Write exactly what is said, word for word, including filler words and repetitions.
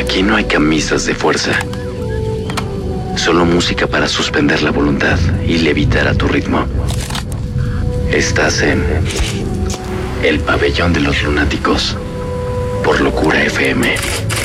Aquí no hay camisas de fuerza. Solo música para suspender la voluntad y levitar a tu ritmo. Estás en El Pabellón de los Lunáticos por Locura F M.